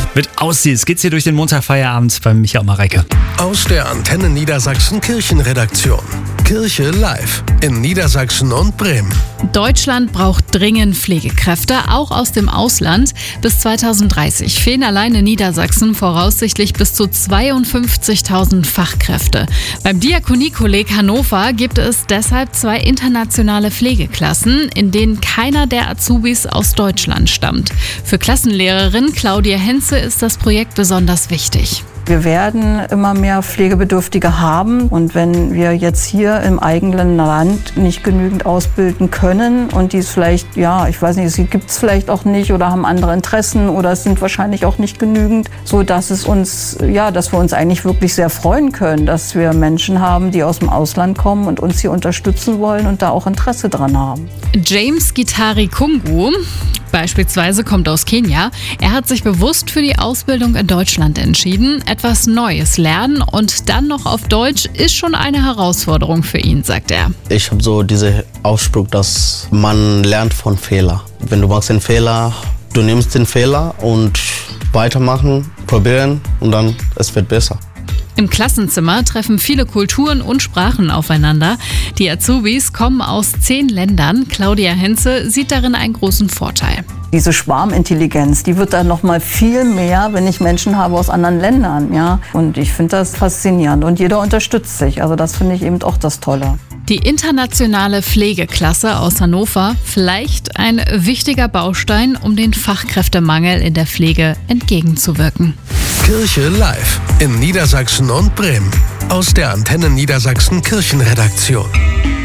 Mit Aussiehst geht's hier durch den Montagfeierabend bei Micha und Mareike. Aus der Antenne Niedersachsen Kirchenredaktion. Kirche live in Niedersachsen und Bremen. Deutschland braucht dringend Pflegekräfte, auch aus dem Ausland. Bis 2030 fehlen allein in Niedersachsen voraussichtlich bis zu 52.000 Fachkräfte. Beim Diakoniekolleg Hannover gibt es deshalb 2 internationale Pflegeklassen, in denen keiner der Azubis aus Deutschland stammt. Für Klassenlehrerin Claudia Henze ist das Projekt besonders wichtig. Wir werden immer mehr Pflegebedürftige haben und wenn wir jetzt hier im eigenen Land nicht genügend ausbilden können und die es vielleicht, ich weiß nicht, sie gibt es vielleicht auch nicht oder haben andere Interessen oder es sind wahrscheinlich auch nicht genügend, so dass es uns, dass wir uns eigentlich wirklich sehr freuen können, dass wir Menschen haben, die aus dem Ausland kommen und uns hier unterstützen wollen und da auch Interesse dran haben. James Gitari Kungu beispielsweise kommt aus Kenia. Er hat sich bewusst für die Ausbildung in Deutschland entschieden. Etwas Neues lernen und dann noch auf Deutsch ist schon eine Herausforderung für ihn, sagt er. Ich habe so diesen Ausspruch, dass man lernt von Fehlern. Wenn du machst einen Fehler, du nimmst den Fehler und weitermachen, probieren und dann es wird besser. Im Klassenzimmer treffen viele Kulturen und Sprachen aufeinander. Die Azubis kommen aus 10 Ländern. Claudia Henze sieht darin einen großen Vorteil. Diese Schwarmintelligenz, die wird dann noch mal viel mehr, wenn ich Menschen habe aus anderen Ländern. Und ich finde das faszinierend und jeder unterstützt sich. Also das finde ich eben auch das Tolle. Die internationale Pflegeklasse aus Hannover, vielleicht ein wichtiger Baustein, um den Fachkräftemangel in der Pflege entgegenzuwirken. Kirche live in Niedersachsen und Bremen. Aus der Antenne Niedersachsen Kirchenredaktion.